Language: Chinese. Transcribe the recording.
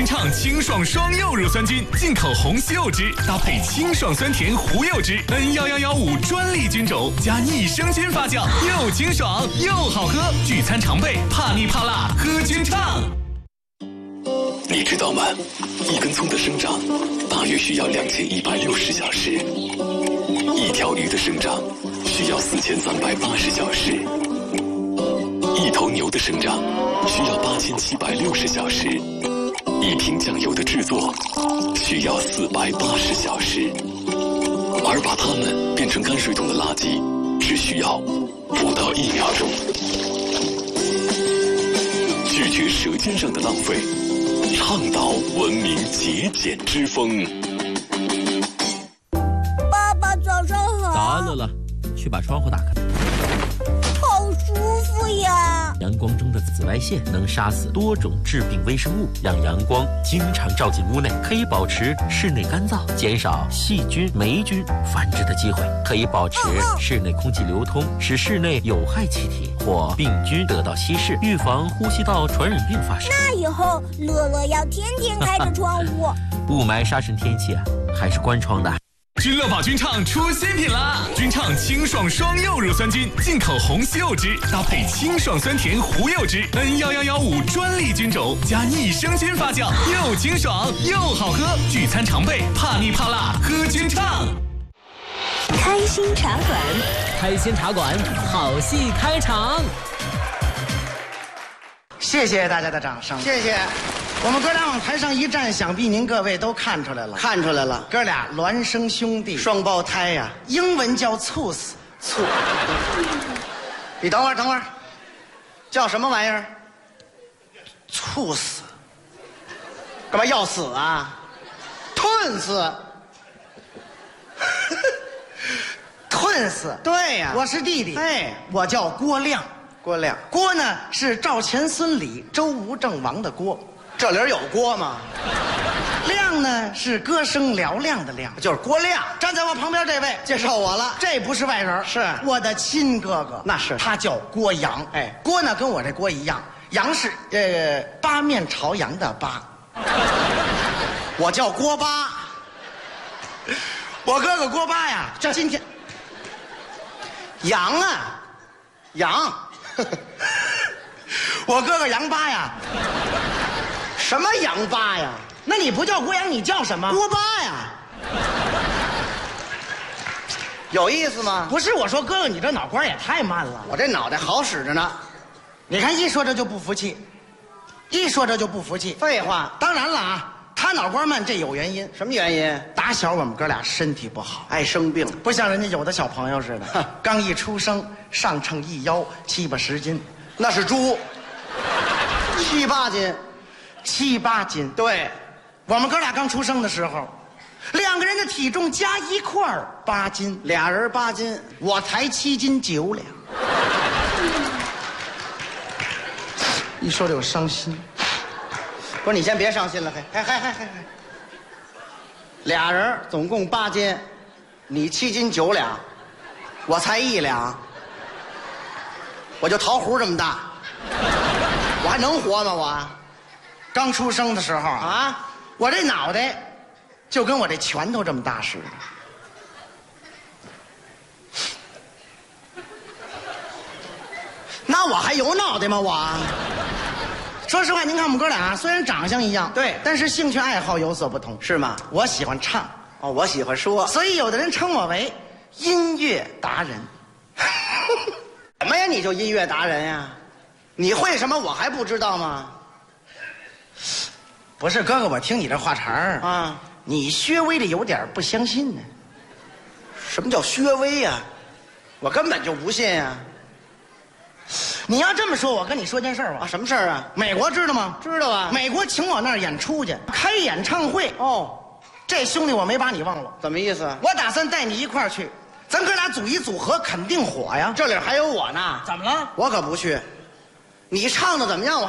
君畅清爽双柚乳酸菌，进口红西柚汁，搭配清爽酸甜胡柚汁 ，N1115专利菌种加益生菌发酵，又清爽又好喝。聚餐常备，怕腻怕辣，喝君畅。 你知道吗？一根葱的生长大约需要2160小时，一条鱼的生长需要4380小时，一头牛的生长需要8760小时，一瓶酱油的制作需要480小时，而把它们变成泔水桶的垃圾只需要不到1秒钟。拒绝舌尖上的浪费，倡导文明节俭之风。 爸爸早上好。 早安，乐乐，去把窗户打开。 好舒服呀！ 阳光中的紫外线能杀死多种致病微生物，让阳光经常照进屋内，可以保持室内干燥，减少细菌、霉菌繁殖的机会，可以保持室内空气流通，使室内有害气体或病菌得到稀释，预防呼吸道传染病发生。 那以后乐乐要天天开着窗户。 雾霾沙尘天气还是关窗的。 君乐宝君畅出新品啦！君畅清爽双柚乳酸菌，进口红西柚汁，搭配清爽酸甜胡柚汁 ，N1115专利菌种加益生菌发酵，又清爽又好喝。聚餐常备，怕腻怕辣，喝君畅。 开心茶馆， 开心茶馆，好戏开场。 谢谢大家的掌声，谢谢。我们哥俩往台上一站，想必您各位都看出来了。看出来了，哥俩孪生兄弟，双胞胎呀，英文叫猝死。猝。你等会儿，叫什么玩意儿？猝死。干嘛要死啊？吞死。吞死。对呀，我是弟弟。哎，我叫郭亮。郭亮。郭呢是赵钱孙李周吴郑王的郭。这里有锅吗？亮呢是歌声嘹亮的亮，就是郭亮。站在我旁边这位，介绍我了，这不是外人，是我的亲哥哥。那是他叫郭阳。哎，郭呢跟我这郭一样，阳是八面朝阳的八。我叫郭八。我哥哥郭八呀，这今天杨啊杨，我哥哥杨八呀。什么杨八呀？那你不叫郭阳，你叫什么？郭八呀。有意思吗？不是，我说哥哥，你这脑瓜也太慢了。我这脑袋好使着呢。你看一说这就不服气，一说这就不服气。废话，当然了啊，他脑瓜慢这有原因。什么原因？打小我们哥俩身体不好，爱生病，不像人家有的小朋友似的，刚一出生上称一腰7、80斤，那是猪。7、8斤。7、8斤，对，我们哥俩刚出生的时候，2个人的体重加一块儿8斤，俩人8斤，我才7斤9两。一说这我伤心。不是你先别伤心了，嘿，俩人总共8斤，你7斤9两，我才1两，我就桃核这么大，我还能活吗？我。刚出生的时候啊，我这脑袋就跟我这拳头这么大似的。那我还有脑袋吗？我说实话，您看我们哥俩虽然长相一样，对，但是兴趣爱好有所不同，是吗？我喜欢唱，哦，我喜欢说，所以有的人称我为音乐达人。什么呀？你就音乐达人呀？你会什么我还不知道吗？不是哥哥，我听你这话茬儿啊，你稍微的有点不相信呢。什么叫稍微呀？我根本就不信呀。你要这么说，我跟你说件事儿吧。啊，什么事儿啊？美国知道吗？知道啊。美国请我那儿演出去，开演唱会。哦，这兄弟我没把你忘了。怎么意思？我打算带你一块儿去，咱哥俩组一组合，肯定火呀。这里还有我呢。怎么了？我可不去。你唱的怎么样？我